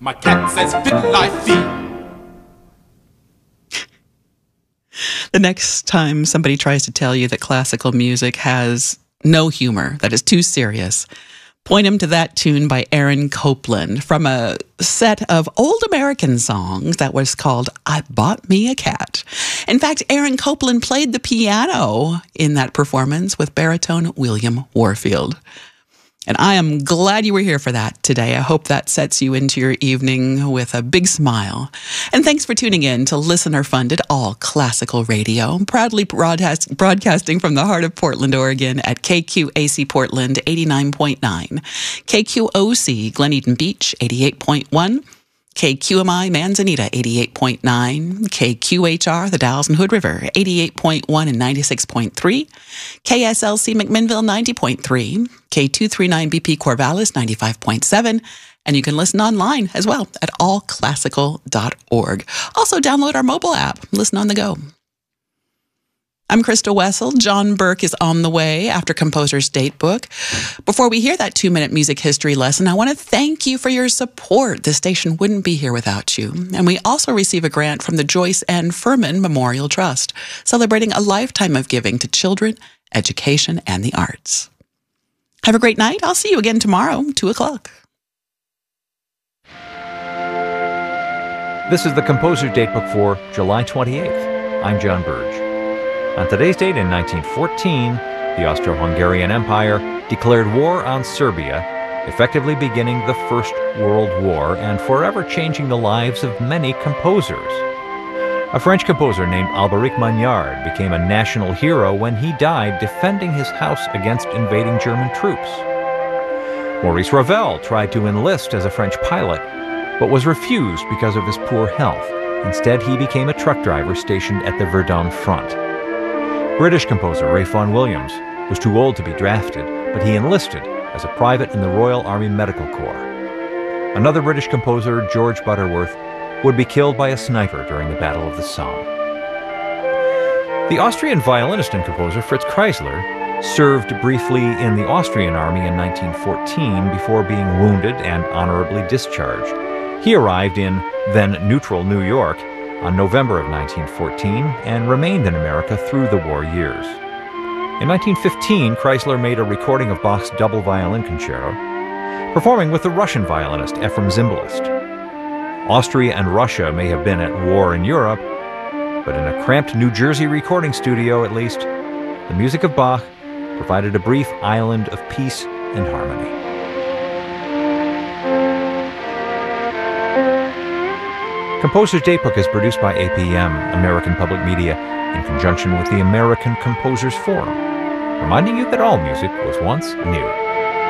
My cat says fiddle-I-fee. The next time somebody tries to tell you that classical music has no humor, that is too serious, point them to that tune by Aaron Copland from a set of old American songs that was called I Bought Me a Cat. In fact, Aaron Copland played the piano in that performance with baritone William Warfield. And I am glad you were here for that today. I hope that sets you into your evening with a big smile. And thanks for tuning in to listener-funded All Classical Radio, proudly broadcasting from the heart of Portland, Oregon at KQAC Portland 89.9, KQOC Glen Eden Beach 88.1, KQMI Manzanita 88.9, KQHR The Dalles and Hood River 88.1 and 96.3, KSLC McMinnville 90.3, K239BP Corvallis 95.7, and you can listen online as well at allclassical.org. Also download our mobile app, listen on the go. I'm Krista Wessel. John Burke is on the way after Composer's Datebook. Before we hear that 2-minute music history lesson, I want to thank you for your support. The station wouldn't be here without you. And we also receive a grant from the Joyce N. Furman Memorial Trust, celebrating a lifetime of giving to children, education, and the arts. Have a great night. I'll see you again tomorrow, 2 o'clock. This is the Composer's Datebook for July 28th. I'm John Burge. On today's date in 1914, the Austro-Hungarian Empire declared war on Serbia, effectively beginning the First World War and forever changing the lives of many composers. A French composer named Albéric Magnard became a national hero when he died defending his house against invading German troops. Maurice Ravel tried to enlist as a French pilot, but was refused because of his poor health. Instead, he became a truck driver stationed at the Verdun front. British composer Ray Vaughan Williams was too old to be drafted, but he enlisted as a private in the Royal Army Medical Corps. Another British composer, George Butterworth, would be killed by a sniper during the Battle of the Somme. The Austrian violinist and composer Fritz Kreisler served briefly in the Austrian army in 1914 before being wounded and honorably discharged. He arrived in then-neutral New York on November of 1914 and remained in America through the war years. In 1915, Kreisler made a recording of Bach's double violin concerto, performing with the Russian violinist Efrem Zimbalist. Austria and Russia may have been at war in Europe, but in a cramped New Jersey recording studio at least, the music of Bach provided a brief island of peace and harmony. Composer's Datebook is produced by APM, American Public Media, in conjunction with the American Composers Forum, reminding you that all music was once new.